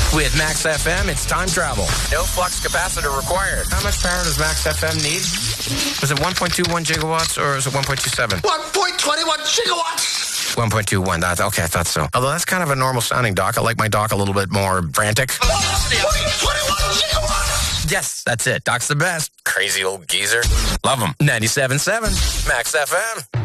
With Max FM, it's time travel. No flux capacitor required. How much power does Max FM need? Was it 1.21 gigawatts or is it 1.27? 1.21 gigawatts. 1.21. That's okay. I thought so. Although that's kind of a normal sounding dock. I like my dock a little bit more frantic. 1.21 gigawatts. Yes, that's it. Doc's the best. Crazy old geezer. Love him. 97.7 Max FM.